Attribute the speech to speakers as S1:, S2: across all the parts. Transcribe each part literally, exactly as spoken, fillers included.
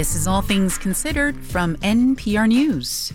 S1: This is All Things Considered from N P R News.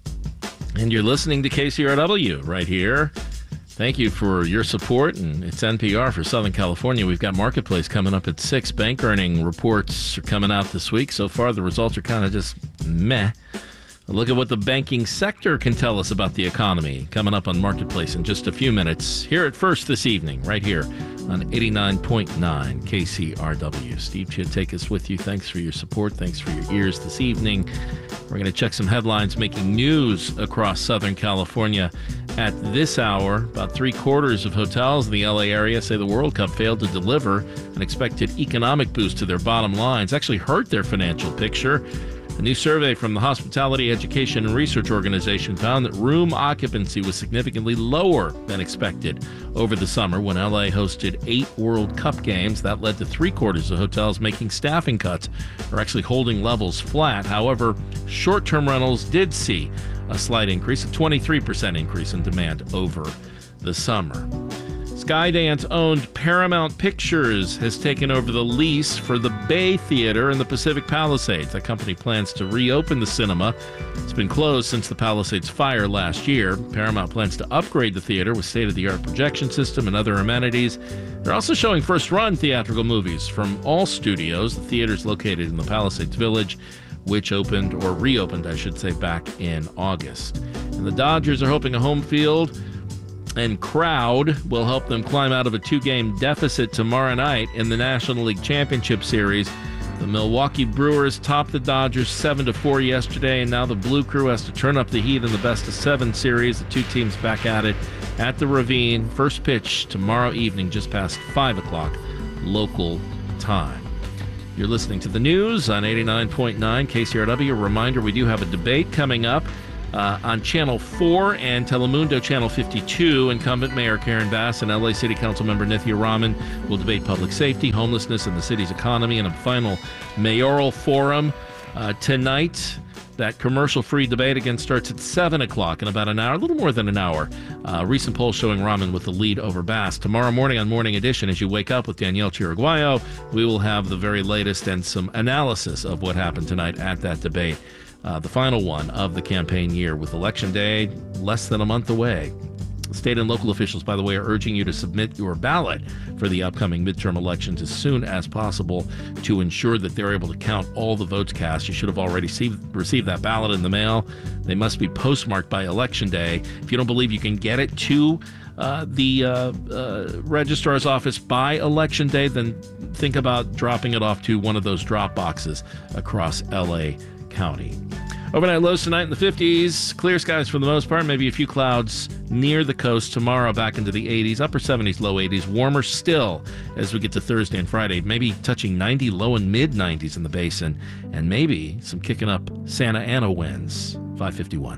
S2: And you're listening to K C R W right here. Thank you for your support, and it's N P R for Southern California. We've got Marketplace coming up at six. Bank earning reports are coming out this week. So far, the results are kind of just meh. A look at what the banking sector can tell us about the economy coming up on Marketplace in just a few minutes. Here at First this evening, right here on eighty-nine point nine K C R W. Steve Chitt, take us with you. Thanks for your support. Thanks for your ears this evening. We're going to check some headlines making news across Southern California at this hour. About three quarters of hotels in the L A area say the World Cup failed to deliver an expected economic boost to their bottom lines, actually hurt their financial picture. A new survey from the Hospitality Education and Research Organization found that room occupancy was significantly lower than expected over the summer when L A hosted eight World Cup games. That led to three quarters of hotels making staffing cuts or actually holding levels flat. However, short-term rentals did see a slight increase, a twenty-three percent increase in demand over the summer. Skydance-owned Paramount Pictures has taken over the lease for the Bay Theater in the Pacific Palisades. The company plans to reopen the cinema. It's been closed since the Palisades fire last year. Paramount plans to upgrade the theater with state-of-the-art projection system and other amenities. They're also showing first-run theatrical movies from all studios. The theater is located in the Palisades Village, which opened, or reopened, I should say, back in August. And the Dodgers are hoping a home field and crowd will help them climb out of a two-game deficit tomorrow night in the National League Championship Series. The Milwaukee Brewers topped the Dodgers seven to four yesterday, and now the Blue Crew has to turn up the heat in the best-of-seven series. The two teams back at it at the Ravine. First pitch tomorrow evening, just past five o'clock local time. You're listening to the news on eighty-nine point nine K C R W. A reminder, we do have a debate coming up Uh, on Channel four and Telemundo Channel fifty-two. Incumbent Mayor Karen Bass and L A City Council member Nithya Raman will debate public safety, homelessness, and the city's economy in a final mayoral forum uh, tonight. That commercial-free debate again starts at seven o'clock in about an hour, a little more than an hour. Uh, recent polls showing Raman with the lead over Bass. Tomorrow morning on Morning Edition, as you wake up with Danielle Chiriguayo, we will have the very latest and some analysis of what happened tonight at that debate. Uh, the final one of the campaign year, with Election Day less than a month away. State and local officials, by the way, are urging you to submit your ballot for the upcoming midterm elections as soon as possible to ensure that they're able to count all the votes cast. You should have already received, received that ballot in the mail. They must be postmarked by Election Day. If you don't believe you can get it to uh, the uh, uh, registrar's office by Election Day, then think about dropping it off to one of those drop boxes across L A County. Overnight lows tonight in the fifties. Clear skies for the most part. Maybe a few clouds near the coast. Tomorrow back into the eighties. Upper seventies, low eighties. Warmer still as we get to Thursday and Friday. Maybe touching ninety, low and mid nineties in the basin. And maybe some kicking up Santa Ana winds. five fifty-one.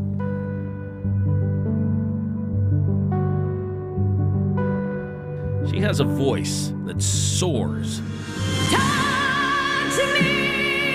S2: She has a voice that soars.
S3: Talk to me.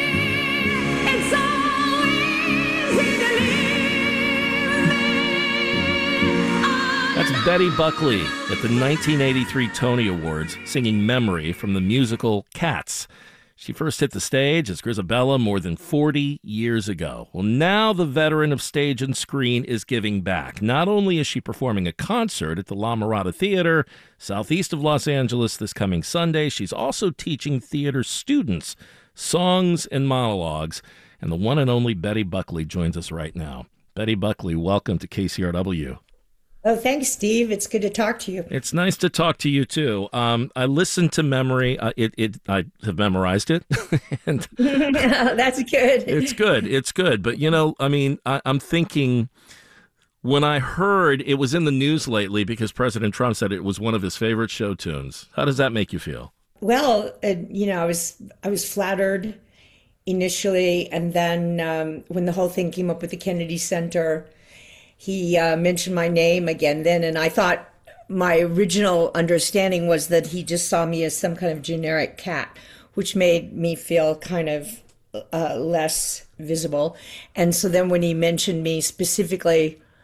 S2: That's Betty Buckley at the nineteen eighty-three Tony Awards, singing Memory from the musical Cats. She first hit the stage as Grisabella more than forty years ago. Well, now the veteran of stage and screen is giving back. Not only is she performing a concert at the La Mirada Theater, southeast of Los Angeles, this coming Sunday, she's also teaching theater students songs and monologues. And the one and only Betty Buckley joins us right now. Betty Buckley, welcome to K C R W.
S4: Oh, thanks, Steve. It's good to talk to you.
S2: It's nice to talk to you, too. Um, I listened to Memory. Uh, it, it, I have memorized it. and
S4: That's good.
S2: It's good. It's good. But, you know, I mean, I, I'm thinking when I heard it was in the news lately because President Trump said it was one of his favorite show tunes. How does that make you feel?
S4: Well, uh, you know, I was I was flattered initially. And then um, when the whole thing came up with the Kennedy Center, he uh, mentioned my name again then, and I thought my original understanding was that he just saw me as some kind of generic cat, which made me feel kind of uh, less visible. And so then when he mentioned me specifically,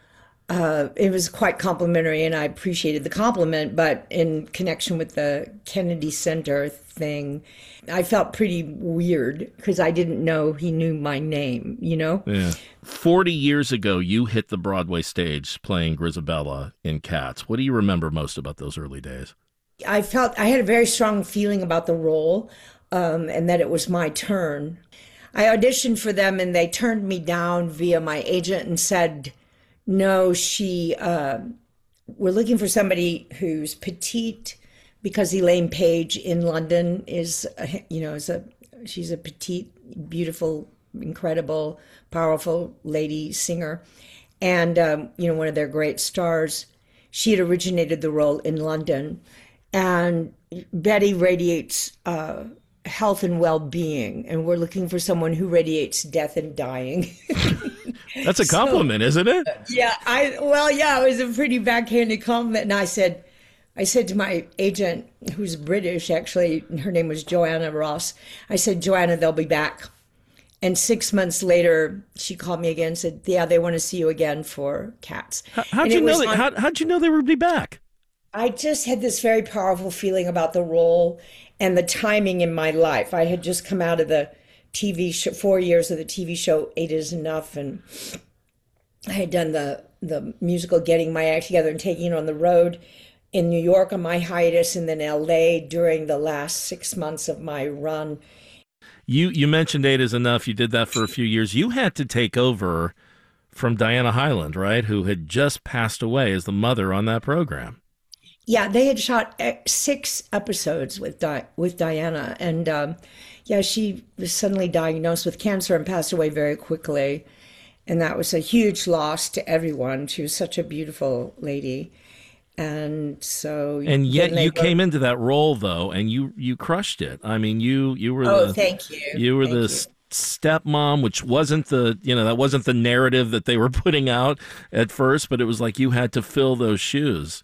S4: uh, it was quite complimentary, and I appreciated the compliment. But in connection with the Kennedy Center thing, I felt pretty weird because I didn't know he knew my name, you know?
S2: Yeah. forty years ago, you hit the Broadway stage playing Grizabella in Cats. What do you remember most about those early days?
S4: I felt I had a very strong feeling about the role, um, and that it was my turn. I auditioned for them, and they turned me down via my agent and said, no, she, uh, we're looking for somebody who's petite, because Elaine Page in London is, a, you know, is a, she's a petite, beautiful, incredible, powerful lady singer. And, um, you know, one of their great stars. She had originated the role in London. And Betty radiates uh, health and well-being, and we're looking for someone who radiates death and dying.
S2: That's a compliment, so, isn't it?
S4: Yeah, I well, yeah, it was a pretty backhanded compliment. And I said, I said to my agent, who's British, actually, her name was Joanna Ross. I said, Joanna, they'll be back. And six months later, she called me again and said, yeah, they want to see you again for Cats.
S2: How, how'd you know? That, on, how, how'd you know they would be back?
S4: I just had this very powerful feeling about the role and the timing in my life. I had just come out of the T V show, four years of the T V show Eight Is Enough, and I had done the the musical Getting My Act Together and taking it on the road in New York on my hiatus, and then L A during the last six months of my run.
S2: You you mentioned Eight Is Enough. You did that for a few years. You had to take over from Diana Hyland, right, who had just passed away as the mother on that program.
S4: Yeah, they had shot six episodes with Di- with Diana, and um, yeah, she was suddenly diagnosed with cancer and passed away very quickly, and that was a huge loss to everyone. She was such a beautiful lady, and so
S2: and yet you
S4: wrote,
S2: came into that role though, and you you crushed it. I mean, you you were
S4: oh,
S2: the,
S4: thank you,
S2: you were
S4: thank
S2: the
S4: you.
S2: stepmom, which wasn't the you know that wasn't the narrative that they were putting out at first, but it was like you had to fill those shoes.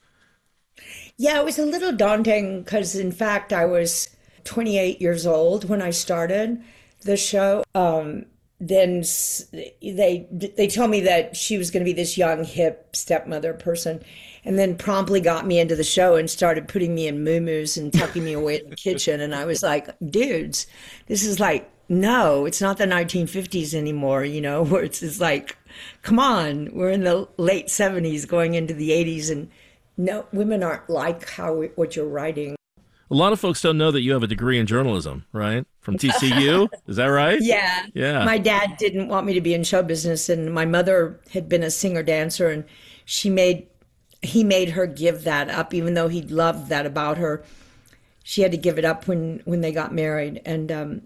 S4: Yeah, it was a little daunting because, in fact, I was twenty-eight years old when I started the show. Um, then they they told me that she was going to be this young, hip stepmother person, and then promptly got me into the show and started putting me in muumuus and tucking me away in the kitchen. And I was like, dudes, this is like, no, it's not the nineteen fifties anymore, you know, where it's, it's like, come on, we're in the late seventies going into the eighties, and no, women aren't like how what you're writing.
S2: A lot of folks don't know that you have a degree in journalism, right? From T C U, is that right?
S4: Yeah.
S2: Yeah.
S4: My dad didn't want me to be in show business, and my mother had been a singer dancer, and she made he made her give that up, even though he loved that about her. She had to give it up when when they got married, and um,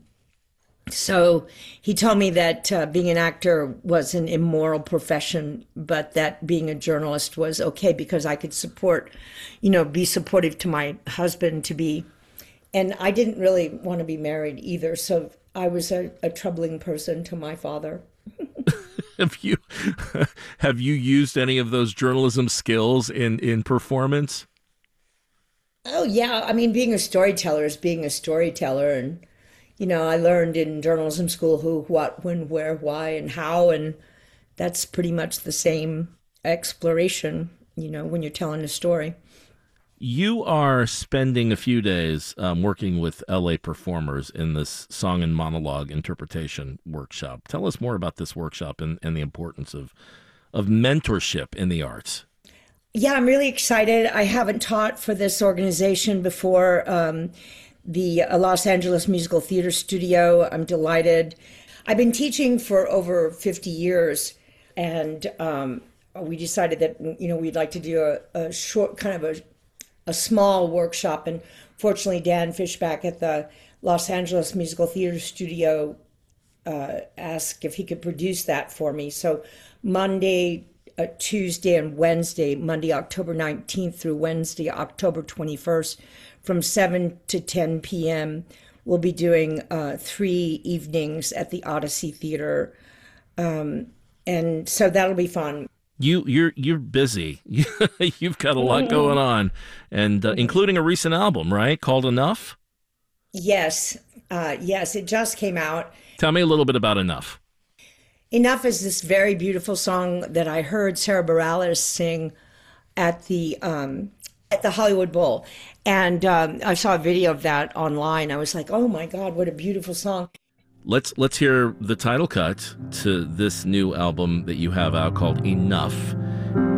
S4: so he told me that uh, being an actor was an immoral profession, but that being a journalist was okay because I could support, you know, be supportive to my husband to be, and I didn't really want to be married either. So I was a, a troubling person to my father.
S2: Have you have you used any of those journalism skills in, in performance?
S4: Oh, yeah. I mean, being a storyteller is being a storyteller, and you know, I learned in journalism school who, what, when, where, why, and how, and that's pretty much the same exploration, you know, when you're telling a story.
S2: You are spending a few days um, working with L A performers in this song and monologue interpretation workshop. Tell us more about this workshop and, and the importance of of mentorship in the arts.
S4: Yeah, I'm really excited. I haven't taught for this organization before. Um, the uh, Los Angeles Musical Theater Studio. I'm delighted. I've been teaching for over fifty years, and um, we decided that, you know, we'd like to do a, a short, kind of a, a small workshop. And fortunately, Dan Fishback at the Los Angeles Musical Theater Studio uh, asked if he could produce that for me. So Monday, uh, Tuesday, and Wednesday, Monday, October nineteenth through Wednesday, October twenty-first, from seven to ten p.m. We'll be doing uh, three evenings at the Odyssey Theater. Um, and so that'll be fun.
S2: You, you're you're busy. You've got a lot going on, and uh, including a recent album, right, called Enough?
S4: Yes. Uh, yes, it just came out.
S2: Tell me a little bit about Enough.
S4: Enough is this very beautiful song that I heard Sarah Bareilles sing at the um, at the Hollywood Bowl, and um, I saw a video of that online. I was like, "Oh my God, what a beautiful song!"
S2: Let's let's hear the title cut to this new album that you have out called Enough.